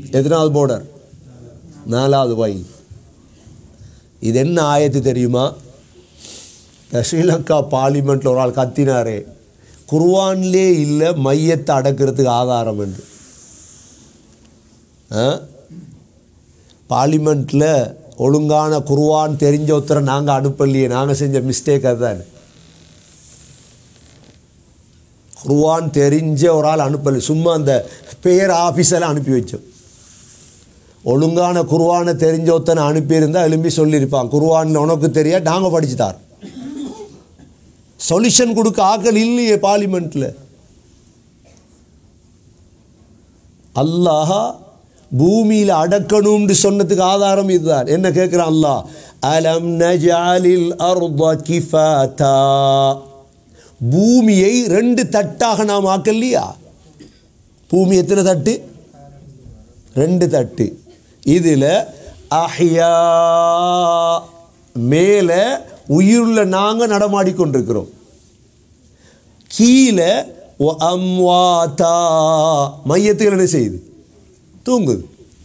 எத்தனாவது பார்டர்? 4வது வாயில். இது என்ன ஆயத்து தெரியுமா? ஸ்ரீலங்கா பார்லிமெண்ட்டில் ஒரு ஆள் கத்தினாரே, குர்ஆன்லே இல்லை மையத்தை அடக்கிறதுக்கு ஆதாரம் என்று. பார்லிமெண்ட்டில் ஒழுங்கான குர்ஆன் தெரிஞ்ச ஒருத்தரை நாங்கள் அனுப்பலையே, நாங்கள் செஞ்ச மிஸ்டேக் அதுதான். குர்ஆன் தெரிஞ்ச ஒரு ஆள் அனுப்பலை, சும்மா அந்த பேர் ஆஃபீஸெல்லாம் அனுப்பி வச்சோம். ஒழுங்கான குர்ஆனை தெரிஞ்ச ஒருத்தனை அனுப்பியிருந்தால் எழும்பி சொல்லியிருப்பான், குர்ஆனில் உனக்கு தெரியா, நாங்கள் படிச்சுட்டார். சொல்யூஷன் கொடுக்க ஆக்கள் இல்லையே பார்லிமெண்ட்டில். அல்லாஹ் பூமியில் அடக்கணும்னு சொன்னதுக்கு ஆதாரம் இதுதான். என்ன கேட்குறான் அல்லாஹ்? அலம் நஜஅலில் அர்த கிஃபாதா, பூமியை 2 தட்டாக நாம் ஆக்கலையா? பூமி எத்தனை தட்டு? 2 தட்டு. இதில் அஹ்யா, மேலே உயிருள்ள நாங்கள் நடமாடிக்கொண்டிருக்கிறோம். கீழே அம்வாதா, மையத்துகள் என்ன செய்யுது? தூங்குது.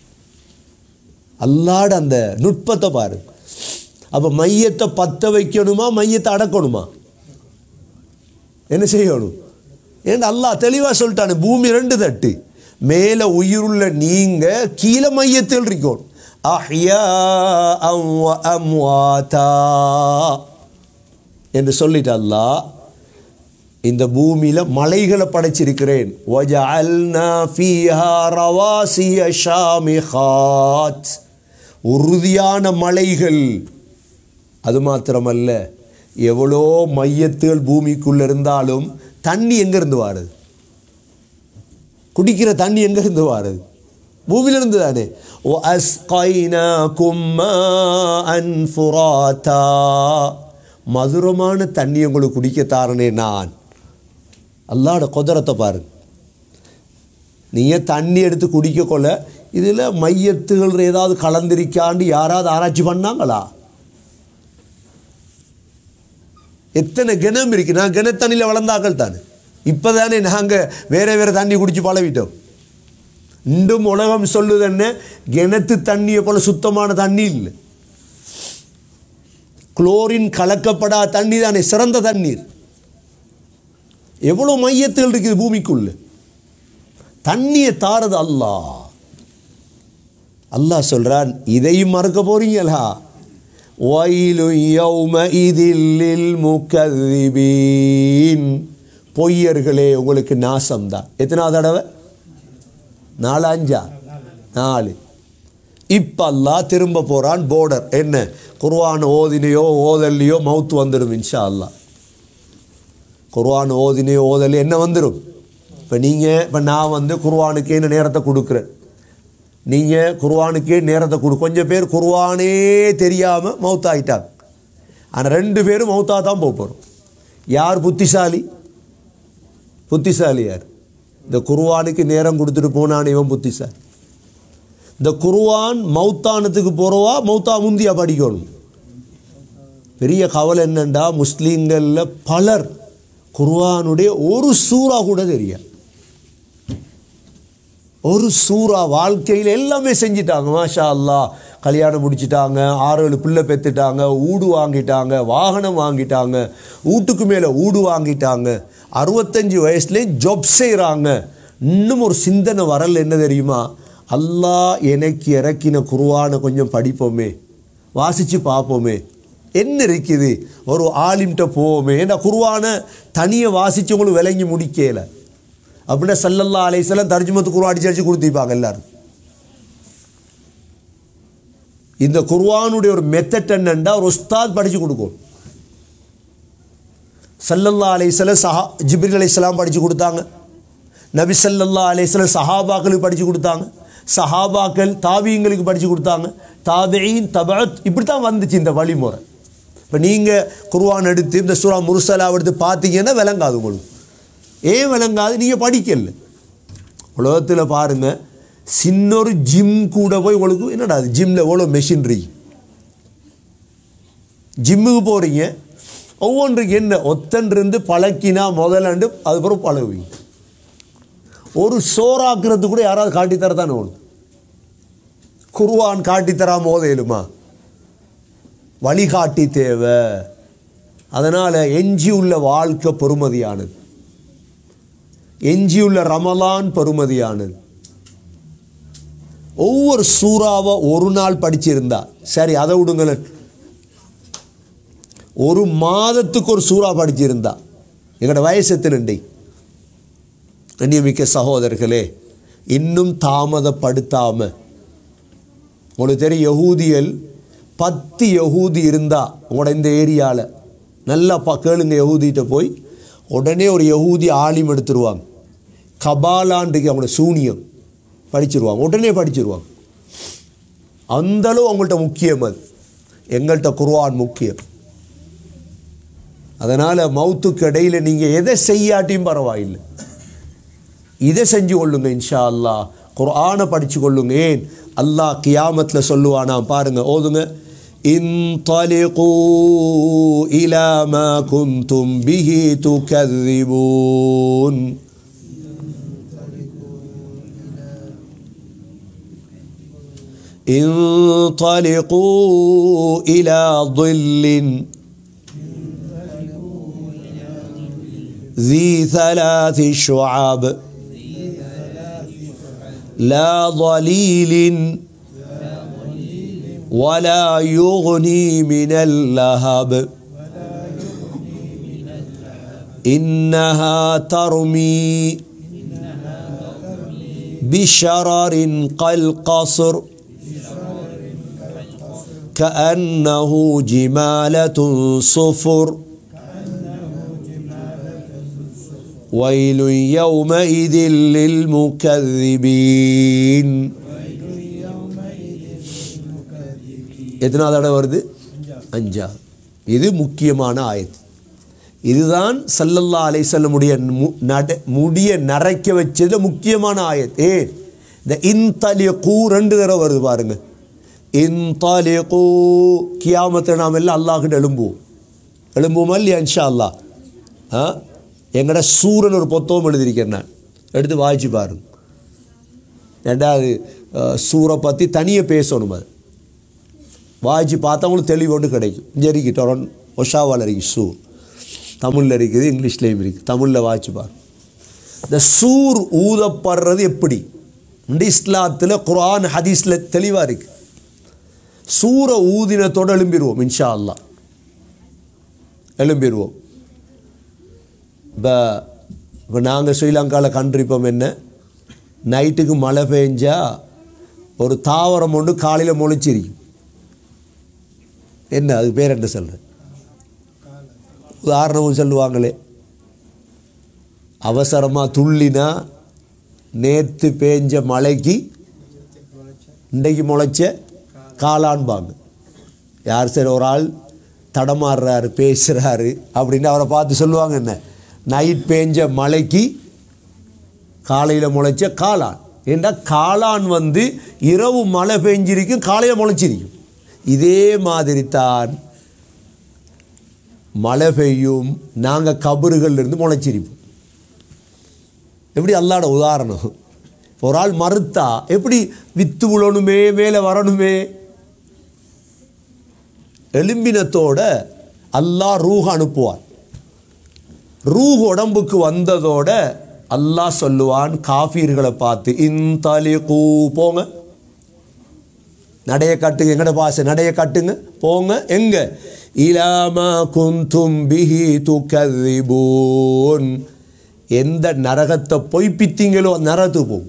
அல்லாட அந்த நுட்பத்தை பாரு. அப்போ மையத்தை பற்ற வைக்கணுமா, மையத்தை அடக்கணுமா? என்ன செய்யணும்? ஏன்னா அல்லாஹ் தெளிவாக சொல்லிட்டானு, பூமி 2 தட்டு, மேலே உயிருள்ள நீங்கள், கீழே மையத்தில் இருக்கணும். அஹ்யா வ அம்வாதா என்று சொல்லிட்டு அல்லாஹ் இந்த பூமியில் மலைகளை படைச்சிருக்கிறேன். வஜஅல்னா ஃபீஹா ரவாசிய ஷாமிகாத், உறுதியான மலைகள். அது மாத்திரமல்ல, எவ்வளோ மையத்துகள் பூமிக்குள்ளே இருந்தாலும் தண்ணி எங்கேருந்து வாருது? குடிக்கிற தண்ணி எங்கேருந்து வாருது? பூமியிலிருந்து தானே. மதுரமான தண்ணி உங்களுக்கு குடிக்கத்தாரனே நான். அல்லாஹ்வுடைய குதிரத்தை பாருங்க. நீங்கள் தண்ணி எடுத்து குடிக்க கொள்ள இதில் மையத்துகள் ஏதாவது கலந்திருக்காண்டு யாராவது ஆராய்ச்சி பண்ணாங்களா? எத்தனை கிணம் இருக்குது? நான் கிணத்தண்ணியில் வளர்ந்தாக்கள் தானே. இப்போ தானே நாங்கள் வேறு தண்ணி குடித்து பழவிட்டோம். இன்றும் உலகம் சொல்லுது என்ன, கிணத்து தண்ணியை போல சுத்தமான தண்ணி இல்லை. குளோரின் கலக்கப்படாத தண்ணி தானே சிறந்த தண்ணீர். எவ்வளோ மையத்தில் இருக்குது பூமிக்குள்ள. தண்ணியை தாரது அல்லாஹ். அல்லாஹ் சொல்றான், இதையும் மறக்க போறீங்களா? வயலு யௌமஇதில் லில் முகذிபீன், பொய்யர்களே உங்களுக்கு நாசம்தான். எத்தனாவது தடவை? 4 5 4. இப்போ அல்லாஹ் திரும்ப போகிறான் போர்டர். என்ன? குர்ஆன் ஓதினையோ ஓதல்லையோ மவுத்து வந்துடும் இன்ஷா அல்லாஹ். குர்ஆன் ஓதினையோ ஓதல்லையோ என்ன வந்துடும்? இப்போ நான் குர்ஆனுக்கே நேரத்தை கொடுக்குறேன். நீங்கள் குர்ஆனுக்கே நேரத்தை கொஞ்சம் பேர் குர்ஆனே தெரியாமல் மவுத்தாயிட்டாங்க. ஆனால் 2 பேரும் மவுத்தாக தான் போகிறோம். யார் புத்திசாலி? புத்திசாலி யார்? இந்த குர்ஆனுக்கு நேரம் கொடுத்துட்டு போனான் இவன் புத்திசாலி. இந்த குர்ஆன் மௌத்தானத்துக்கு போகிறவா மௌத்தா முந்தியா படிக்கணும். பெரிய கவலை என்னண்டா, முஸ்லீம்களில் பலர் குர்ஆனுடைய ஒரு சூறா கூட தெரியாது. ஒரு சூறா வாழ்க்கையில் எல்லாமே செஞ்சிட்டாங்க. மாஷா அல்லாஹ், கல்யாணம் முடிச்சிட்டாங்க, 6-7 பிள்ளை பெற்றுட்டாங்க, ஊடு வாங்கிட்டாங்க, வாகனம் வாங்கிட்டாங்க, வீட்டுக்கு மேலே ஊடு வாங்கிட்டாங்க, 65 வயசுலேயும் ஜாப் செய்கிறாங்க. இன்னும் ஒரு சிந்தனை வரல. என்ன தெரியுமா? அல்லாஹ் எனக்கு இறக்கின குர்ஆனை கொஞ்சம் படிப்போமே, வாசித்து பார்ப்போமே, என்ன இருக்குது, ஒரு ஆலிம்கிட்ட போவோமே. ஏன்னா குர்ஆனை தனியை வாசித்தவங்களுக்கு விளங்கி முடிக்கல. அப்படின்னா ஸல்லல்லாஹு அலைஹி வஸல்லம் தர்ஜுமத்து குர்ஆன் அடிச்சு கொடுத்திருப்பாங்க எல்லாரும். இந்த குர்ஆனுடைய ஒரு மெத்தட் என்னன்னா, ஒரு உஸ்தாத் படித்து கொடுக்கும். ஸல்லல்லாஹு அலைஹி வஸல்லம் ஜிப்ரீல் அலைஹிஸ்ஸலாம் படித்து கொடுத்தாங்க. நபி ஸல்லல்லாஹு அலைஹி வஸல்லம் சஹாபாக்களுக்கு படித்து கொடுத்தாங்க. சஹாபாக்கள் தாபியங்களுக்கு படித்து கொடுத்தாங்க. தாபிஈன் தபஅத், இப்படி தான் வந்துச்சு இந்த வழிமுறை. இப்போ நீங்கள் குர்ஆன் எடுத்து இந்த சூரா முர்சலா எடுத்து பார்த்தீங்கன்னா விளங்காது உங்களுக்கு. ஏன் விளங்காது? நீங்கள் படிக்கல. உலகத்தில் பாருங்கள், சின்னொரு ஜிம் கூட போய் உங்களுக்கு என்னடா அது ஜிம்மில் எவ்வளோ மெஷின்ரி. ஜிம்முக்கு போகிறீங்க, ஒவ்வொன்றுக்கு என்ன ஒத்தன்றிருந்து பழக்கினா முதலாண்டு அதுக்கப்புறம் பழகுவீங்க. ஒரு சோறாக்குறது கூட யாராவது காட்டித்தரத்தானே ஒன்று. குர்ஆன் காட்டித்தராம ஓதையிலுமா? வழிகாட்டி தேவை. அதனால் எஞ்சியுள்ள வாழ்க்கை பொறுமதியானது, எஞ்சியுள்ள ரமலான் பொறுமதியானது. ஒவ்வொரு சூறாவை ஒரு நாள் படிச்சிருந்தா சரி, அதை விடுங்களேன். ஒரு மாதத்துக்கு ஒரு சூறா படிச்சிருந்தா எங்களோட வயசத்தில் இண்டை. கண்ணியமிக்க சகோதரர்களே, இன்னும் தாமதப்படுத்தாம, உங்களுக்கு தெரியும் யகூதியல் 10 யகூதி இருந்தால் உங்களோட இந்த ஏரியாவில் நல்லா கேளுங்க. யகூதிகிட்ட போய் உடனே ஒரு யகூதி ஆலிம் எடுத்துருவாங்க. கபாலான்றைக்கு அவங்களோட சூனியம் படிச்சிருவாங்க, உடனே படிச்சிருவாங்க. அந்தளவு அவங்கள்ட்ட முக்கியம். அது எங்கள்கிட்ட குர்ஆன் முக்கியம். அதனால் மௌத்துக்கு இடையில் நீங்கள் எதை செய்யாட்டியும் பரவாயில்லை, இதை செஞ்சு கொள்ளுங்க. இன்ஷா அல்லாஹ் குர்ஆனை படித்து கொள்ளுங்க. ஏன் அல்லாஹ் கியாமத்தில் சொல்லுவானா பாருங்க, ஓதுங்க. இன்தலிகூ இலா மா குன்தும் பிஹி துகذிபூன். இன்தலிகூ இலா ظில்லின் ذي 3 شعاب لا ظليل ولا يغني من اللهب إنها ترمي بشرر كالقصر كأنه جمالة صفر ويل يومئذ للمكذبين. எத்தனாவது தடவை வருது? 5. இது முக்கியமான ஆயத். இதுதான் ஸல்லல்லாஹு அலைஹி வஸல்லம் முடிய நரைக்க வச்சது முக்கியமான ஆயத். ஏன் இந்த இன்தலிகூ 2 தடவை வருது பாருங்க. இன்தலிகூ கியாமத்தில் நாம் எல்லாம் அல்லாஹ்கிட்ட எழும்புவோமா இல்லையா? இன்ஷா அல்லாஹ். எங்கட சூரன் ஒரு புத்தகம் எழுதியிருக்கேன், நான் எடுத்து வாய்ச்சி பாருங்க. 2வது சூரை பற்றி தனியாக பேசணும். அது வாய்ச்சி பார்த்தவங்களுக்கு தெளிவு ஒன்று கிடைக்கும். இங்கே இருக்குது டொரன் ஒஷாவால் இருக்குது சூர், தமிழில் இருக்குது, இங்கிலீஷ்லேயும் இருக்குது. தமிழில் வாய்ச்சி பாருங்க. இந்த சூர் ஊதப்படுறது எப்படி இந்த இஸ்லாத்தில் குர்ஆன் ஹதீஸில் தெளிவாக இருக்குது. சூரை ஊதினத்தோடு எழும்பிடுவோம் இன்ஷா அல்லாஹ், எழும்பிடுவோம். இப்போ நாங்கள் ஸ்ரீலங்காவில் கண்டிருப்போம் என்ன, நைட்டுக்கு மழை பெஞ்சால் ஒரு தாவரம் ஒன்று காலையில் முளைச்சிருக்கும். என்ன அது பேர் என்ன சொல்கிறேன்? உதாரணமும் சொல்லுவாங்களே, அவசரமாக துள்ளினா நேற்று பேஞ்ச மழைக்கு இன்றைக்கு முளைச்ச காளான்பாங்க. யார் சரி ஒரு ஆள் தடமாறுறாரு பேசுகிறாரு அப்படின்னு அவரை பார்த்து சொல்லுவாங்க என்ன, நைட் பேஞ்ச மழைக்கு காலையில் முளைச்ச காளான். ஏன்னா காளான் இரவு மழை பெஞ்சிருக்கும், காலையில் முளைச்சிருக்கும். இதே மாதிரி தான் மழை பெய்யும், நாங்கள் கபறுகள்லேருந்து முளைச்சிருப்போம். எப்படி அல்லாஹ்வோட உதாரணம். ஒரு ஆள் மறுத்தா எப்படி வித்து விழணுமே, மேலே வரணுமே. எலும்பினத்தோட அல்லாஹ் ரூஹ் அனுப்புவார். ரூஹ் உடம்புக்கு வந்ததோட அல்லாஹ் சொல்லுவான் காஃபீர்களை பார்த்து, இன்தலிகூ போங்க, நடைய காட்டுங்க, எங்கட பாச நடைய காட்டுங்க, போங்க எங்க, இலா மா குன்தும் பிஹி துகذிபூன், எந்த நரகத்தை பொய்ப்பித்தீங்களோ நரகத்துக்கு போகும்.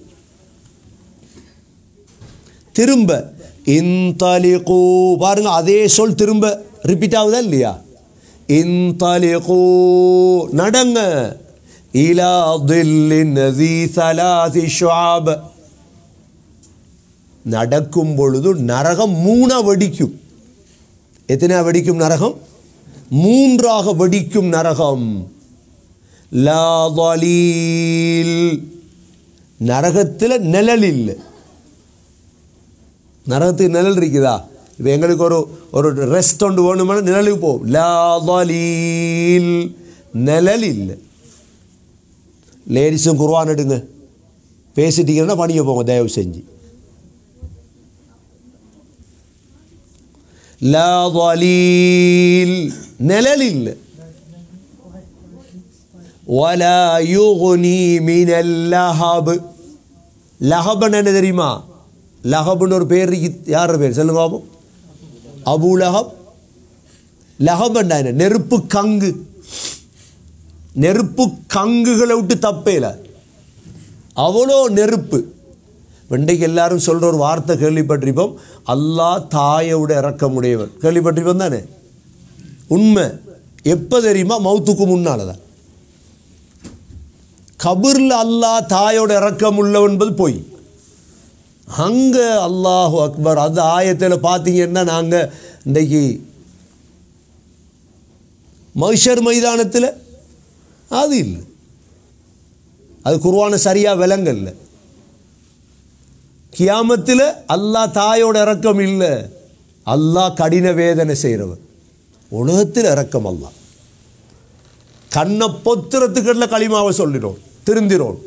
திரும்ப இன்தலிகூ பாருங்க, அதே சொல் திரும்ப ரிப்பீட் ஆகுதா இல்லையா? இன்தலிகூ நடங்க, இலா தில்லின் ذي 3 شعاب, நடக்கும் பொழுது நரகம் 3 வெடிக்கும். எத்தனை வெடிக்கும் நரகம்? 3ஆக வெடிக்கும் நரகம். லா ظலீல், நரகத்தில் நிழல் இல்லை. நரகத்துக்கு நிழல் இருக்குதா? இப்போ எங்களுக்கு ஒரு ரெஸ்ட் ஒன்று வேணுமான நிழலுக்கு போகும். லா ظலீல், நிழல் இல்லை. லேடிஸும் குர்ஆன் எடுங்க, பேசிட்டீங்கன்னா பணிய போங்க தயவு செஞ்சு. லா ظலீல் நிழல் இல்லை. வலா யுக்னி மினல் லஹப். லஹப்னு என்ன தெரியுமா? லஹப்னு ஒரு பேர் யார் பேர் சொல்லுங்க பாப்போம். அபூ லஹப். லஹப் என்ன? நெருப்பு கங்கு. நெருப்பு கங்குகளை விட்டு தப்பேல, அவ்வளோ நெருப்பு. இன்றைக்கு எல்லாரும் சொல்ற ஒரு வார்த்தை கேள்விப்பட்டிருப்போம், அல்லாஹ் தாயோட இறக்கமுடையவர். கேள்விப்பட்டிருப்போம் தானே? உண்மை. எப்போ தெரியுமா? மௌத்துக்கு முன்னால தான். கபூர்ல அல்லாஹ் தாயோட இறக்கம் உள்ளவன் என்பது போய் அங்க அல்லாஹு அக்பர். அந்த ஆயத்தில் பார்த்தீங்கன்னா நாங்கள் இன்றைக்கு மஹ்ஷர் மைதானத்தில் அது இல்லை, அது குர்ஆனை சரியாக விளங்கல்ல. கியாமத்தில் அல்லாஹ் தாயோட இறக்கம் இல்லை, அல்லாஹ் கடின வேதனை செய்கிறவர். உலகத்தில் இறக்கம் அல்லாஹ். கண்ணை பொத்துறதுக்குள்ள களிமாவை சொல்லிடும், திருந்திரோம்.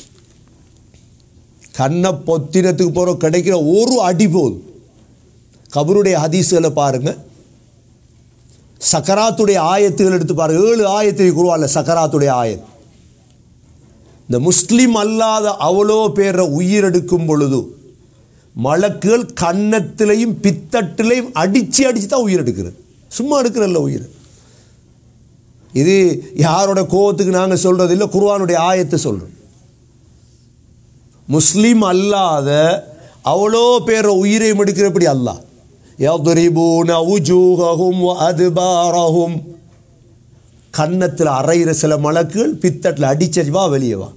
கண்ணை பொத்தினத்துக்கு போகிற கிடைக்கிற ஒரு அடி போதும். கபருடைய ஹதீஸ்களை பாருங்க, சக்கராத்துடைய ஆயத்துகள் எடுத்து பாருங்க. 7 ஆயத்தை குர்ஆன்ல சக்கராத்துடைய ஆயத். இந்த முஸ்லிம் அல்லாத அவ்வளோ பேரை உயிரெடுக்கும் பொழுது மலக்குகள் கன்னத்திலையும் பித்தட்டிலையும் அடித்து அடித்து தான் உயிர் எடுக்கிறது. சும்மா எடுக்கிறல்ல உயிர். இது யாரோட கோபத்துக்கு நாங்கள் சொல்றது இல்லை, குர்ஆனுடைய ஆயத்தை சொல்றோம். முஸ்லிம் அல்லாத அவ்வளோ பேரை உயிரை எடுக்கிறபடி அல்லாஹ் யضربون وجوههم وأدبارهم. கன்னத்தில் அறையிற சில மலக்குகள் பித்தட்டில் அடிச்சடி வா வெளியே வா.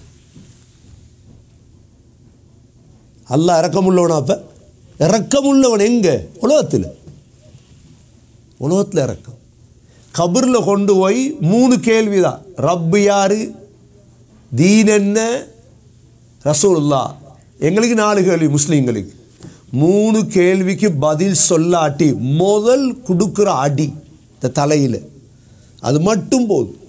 அல்லாஹ் இறக்கமுள்ளவனா? அப்ப இறக்கமுள்ளவன் எங்க? உலகத்தில். உலகத்தில் இறக்கம். கபூரில் கொண்டு போய் 3 கேள்விதான். ரப்பு யாரு, தீன் என்ன, ரசூலுல்லாஹ். எங்களுக்கு 4 கேள்வி முஸ்லீம்களுக்கு. 3 கேள்விக்கு பதில் சொல்லாட்டி முதல் கொடுக்குற அடி இந்த தலையில், அது மட்டும் போதும்.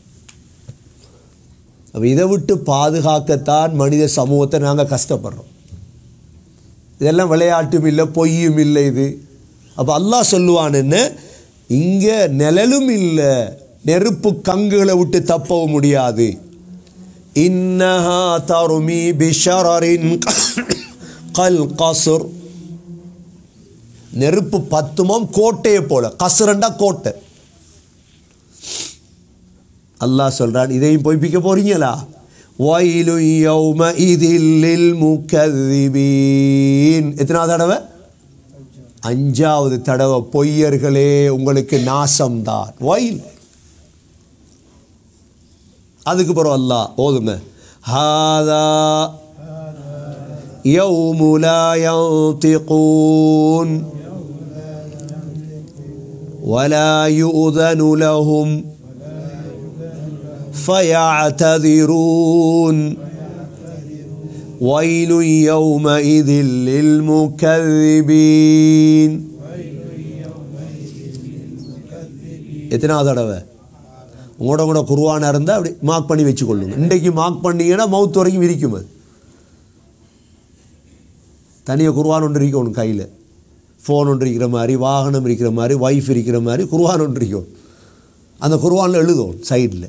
அப்போ இதை விட்டு பாதுகாக்கத்தான் மனித சமூகத்தை நாங்கள் கஷ்டப்படுறோம். இதெல்லாம் விளையாட்டும் இல்லை, பொய்யும் இல்லை இது. அப்போ அல்லாஹ் சொல்லுவான் என்ன, இங்கே நிழலும் இல்லை, நெருப்பு கங்குகளை விட்டு தப்பவும் முடியாது. இன்னஹா தருமி பிஷரரின் கல் கஸ்ர். நெருப்பு பத்துமம் கோட்டையை போல. கஸ்ரண்டா கோட்டை. அல்லாஹ் சொல்றான், இதையும் பொய்ப்பிக்க போறீங்களா? வயலு யௌமஇதில் லில் முகذிபீன். எத்தனாவது தடவை? 5வது தடவை. பொய்யர்களே உங்களுக்கு நாசம்தான். வயல். அதுக்கு பிறகு அல்லாஹ் ஓதுங்க, ஹாதா யௌமு லா யன்திகூன் வலா யுதனு லஹும் فيعتذرون ويل يومئذ للمكذبين. எத்தனாவது தடவை? உங்களோட குர்ஆனா இருந்தால் அப்படி மார்க் பண்ணி வச்சுக்கொள்ளுங்க. இன்றைக்கு மார்க் பண்ணிங்கன்னா மவுத் வரைக்கும் இருக்கும். அது தனியாக குர்ஆன் ஒன்று இருக்கணும் கையில். ஃபோன் ஒன்று இருக்கிற மாதிரி, வாகனம் இருக்கிற மாதிரி, வைஃப் இருக்கிற மாதிரி குர்ஆன் ஒன்று இருக்கும். அந்த குர்ஆனில் எழுதும் சைடில்.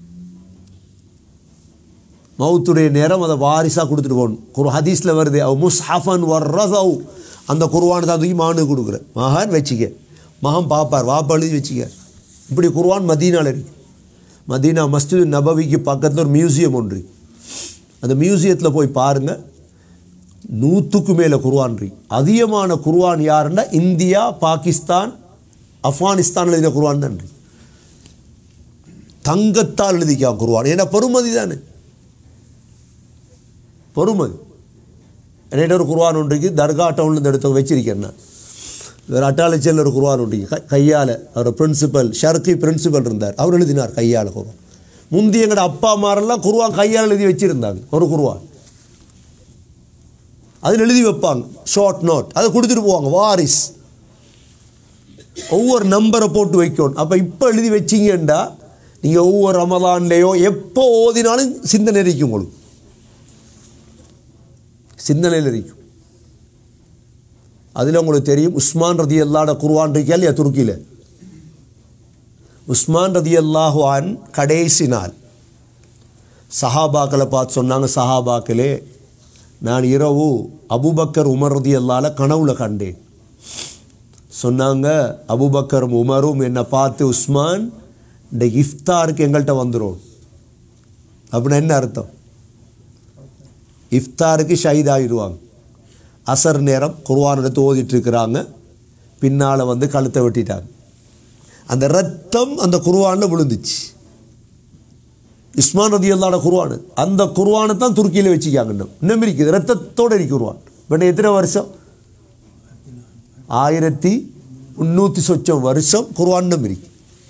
மவுத்துடைய நேரம் அதை வாரிசாக கொடுத்துட்டு போகணும். ஹதீஸில் வருது, முஸ்ஹஃபன் வர்ரஸவ். அந்த குர்ஆன் தான் தூக்கி மகனுக்கு கொடுக்குற. மகன் வச்சுக்க, மகன் பாப்பார், வாப்பா எழுதி வச்சுக்க. இப்படி குர்ஆன் மதீனாவில் இருக்கு. மதீனா மஸ்ஜித் நபவிக்கு பக்கத்தில் ஒரு மியூசியம் ஒன்று. அந்த மியூசியத்தில் போய் பாருங்கள், 100க்கு மேலே குர்ஆன் இருக்கு. அதிகமான குர்ஆன் யாருன்னா இந்தியா, பாகிஸ்தான், ஆப்கானிஸ்தான் எழுதின குர்ஆன் தான் இருக்கு. தங்கத்தால் எழுதிக்கா குர்ஆன். ஏன்னா பொறுமதி தானே, பொறுமதி. என்கிட்ட ஒரு குர்ஆன் ஒன்று இருக்குது, தர்கா டவுன்லேருந்து எடுத்து வச்சிருக்கேன். நான் வேறு அட்டாளச்சியில் ஒரு குர்ஆன் ஒன்று கையால். அவர் பிரின்சிபல் ஷர்கி பிரின்சிபல் இருந்தார், அவர் எழுதினார் கையால் குர்ஆன். முந்தி எங்களோட அப்பா அம்மாரெல்லாம் குர்ஆன் கையால் எழுதி வச்சுருந்தாங்க. ஒரு குர்ஆன் அதில் எழுதி வைப்பாங்க, ஷார்ட் நோட், அதை கொடுத்துட்டு போவாங்க வாரிஸ். ஒவ்வொரு நம்பரை போட்டு வைக்கணும். அப்போ இப்போ எழுதி வச்சிங்கண்டா நீங்கள் ஒவ்வொரு ரமலான்லேயோ எப்போ ஓதினாலும் சிந்தனை இருக்கும். உங்களுக்கு சிந்தனையில் இருக்கும். அதில் உங்களுக்கு தெரியும் உஸ்மான் ரதியல்லாஹு குர்ஆன் இருக்கா இல்லையா துருக்கியில்? உஸ்மான் ரதியல்லாஹு அன் கடைசி நாள் சஹாபாக்களை பார்த்து சொன்னாங்க, சஹாபாக்களே, நான் இரவு அபூபக்கர் உமர் ரதியல்லாஹு கனவுல கண்டேன். சொன்னாங்க, அபூபக்கரும் உமரும் என்னை பார்த்து, உஸ்மான் இந்த இஃப்தாருக்கு எங்கள்கிட்ட வந்துடும் அப்படின்னா என்ன அர்த்தம்? இஃப்தாருக்கு ஷஹீத் ஆகிடுவாங்க. அசர் நேரம் குர்ஆன் எடுத்து ஓதிட்டு இருக்கிறாங்க, பின்னால் வந்து கழுத்தை வெட்டிட்டாங்க. அந்த ரத்தம் அந்த குர்ஆனில் விழுந்துச்சு. உஸ்மான் ரதியல்லாஹு குர்ஆன், அந்த குர்ஆனை தான் துருக்கியில் வச்சுக்காங்க. இன்னும் இருக்குது, ரத்தத்தோடு இருக்கு குர்ஆன். பட் எத்தனை வருஷம்? 1300 சொச்சம் வருஷம் குர்ஆன் இருக்கு.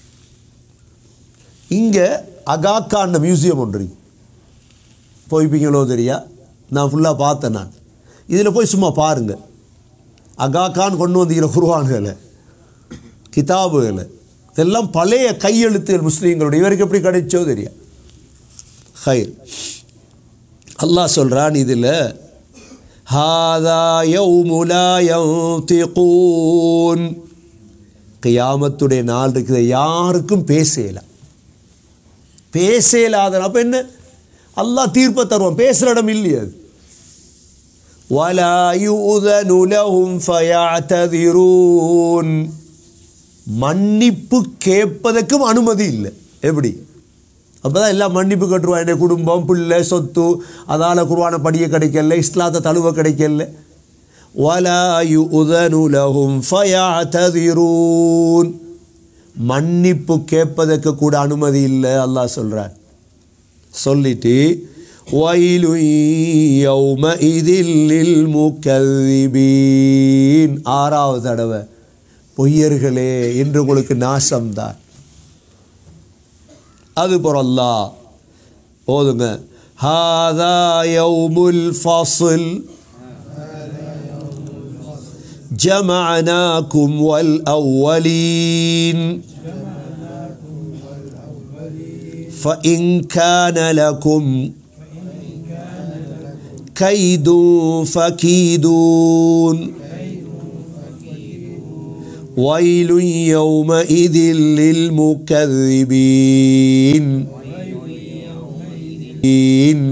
இங்கே அகாக்கான மியூசியம் ஒன்று இருக்கு, போய்ப்பீங்களோ தெரியா, நான் ஃபுல்லாக பார்த்தேன். நான் இதில் போய் சும்மா பாருங்கள், அகாக்கான் கொண்டு வந்திருக்கிற குர்ஆன்களை, கிதாபுகளை, இதெல்லாம் பழைய கையெழுத்துகள் முஸ்லீம்களுடைய. இவருக்கு எப்படி கிடைச்சோ தெரியா. ஹைர், அல்லாஹ் சொல்கிறான் இதில், ஹாதா யௌமு லா யன்திகூன், கியாமத்துடைய நாள் இருக்குது, யாருக்கும் பேசலாம். பேசலாத அப்போ என்ன? அல்லாஹ் தீர்ப்பை தருவான், பேசுகிற இடம் இல்லையா அது. வலா யுதனு லஹும் ஃபயஅததிரூன், மன்னிப்பு கேட்பதற்கும் அனுமதி இல்லை. எப்படி? அப்போ தான் எல்லாம் மன்னிப்பு கட்டுருவான். என்னுடைய குடும்பம், பிள்ளை, சொத்து, அதால் குர்ஆனை படிய கிடைக்கல, இஸ்லாத்தை தழுவ கிடைக்கல. வலா யுதனு லஹும் ஃபயஅததிரூன், மன்னிப்பு கேட்பதற்கு கூட அனுமதி இல்லை அல்லாஹ் சொல்கிறார். சொல்லிட்டு வயலு யௌமஇதில் லில் முகذிபீன், 6வது தடவை, பொய்யர்களே என்று உங்களுக்கு நாசம்தான். அதுபோல் அல்லாஹ் ஓதுங்க, ஹாதா யௌமுல் ஃபஸ்ல் جمعناكم والأولين فإن كان لكم كيد فكيدون ويل يومئذ للمكذبين